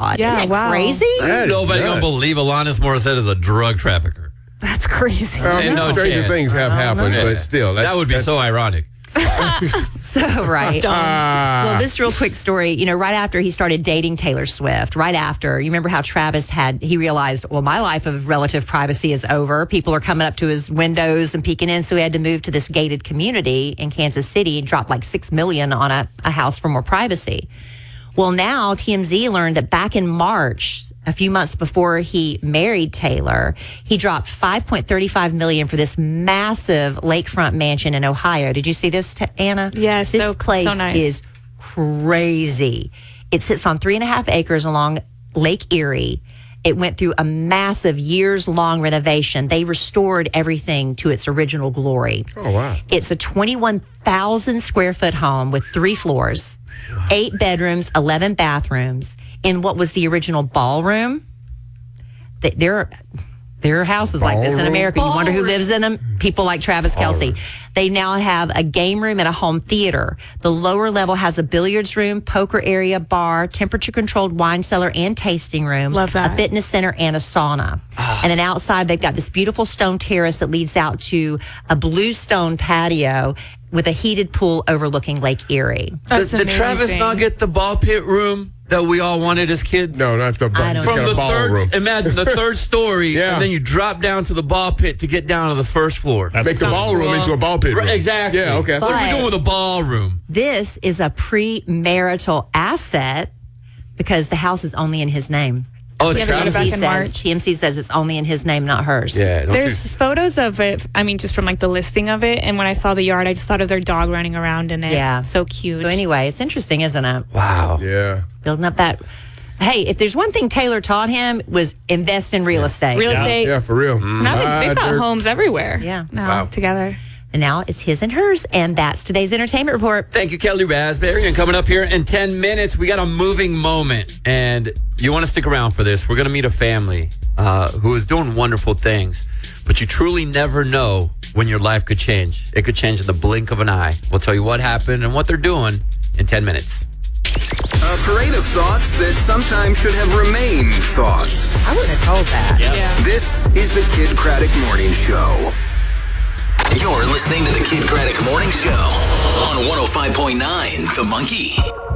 God. Yeah, Isn't that wow. crazy? Nobody gonna believe Alanis Morissette is a drug trafficker. That's crazy. Ain't no Stranger chance. things have happened, Yeah. but still. That would be so ironic. So, right. Well, this real quick story, right after he started dating Taylor Swift, right after, you remember how Travis he realized, well, my life of relative privacy is over. People are coming up to his windows and peeking in. So he had to move to this gated community in Kansas City and drop like $6 million on a house for more privacy. Well, now TMZ learned that back in March, a few months before he married Taylor, he dropped $5.35 million for this massive lakefront mansion in Ohio. Did you see this, Anna? Yes, This so place nice. is crazy. It sits on 3.5 acres along Lake Erie. It went through a massive years-long renovation. They restored everything to its original glory. Oh, wow. It's a 21,000 square foot home with 3 floors, 8 bedrooms, 11 bathrooms in what was the original ballroom. There are houses like this in America. You wonder who lives in them? People like Travis Kelce. They now have a game room and a home theater. The lower level has a billiards room, poker area, bar, temperature-controlled wine cellar, and tasting room. Love that. A fitness center and a sauna. And then outside, they've got this beautiful stone terrace that leads out to a blue stone patio with a heated pool overlooking Lake Erie. That's Did Travis amazing. not get the ball pit room that we all wanted as kids? No, not the I don't just know. got a ballroom. Imagine the third story, Yeah. and then you drop down to the ball pit to get down to the first floor. Make the ballroom into a ball pit room. Right, exactly. Yeah, okay. What are we But- doing with a ballroom? This is a premarital asset because the house is only in his name. Oh, it's Yeah, but Travis. back TMZ in says, March. TMZ says it's only in his name, not hers. Yeah, don't There's photos of it, just from like the listing of it. And when I saw the yard, I just thought of their dog running around in it. Yeah. So cute. So anyway, it's interesting, isn't it? Wow. Yeah. Building up that. Hey, if there's one thing Taylor taught him was invest in real estate. Real estate. Yeah, for real. Now they've got homes everywhere. Yeah. Now Wow. together. And now it's his and hers. And that's today's entertainment report. Thank you, Kelly Raspberry. And coming up here in 10 minutes, we got a moving moment. And you want to stick around for this. We're going to meet a family who is doing wonderful things. But you truly never know when your life could change. It could change in the blink of an eye. We'll tell you what happened and what they're doing in 10 minutes. A parade of thoughts that sometimes should have remained thoughts. I wouldn't have told that. Yeah. This is the Kid Craddock Morning Show. You're listening to the Kid Craddock Morning Show on 105.9 The Monkey.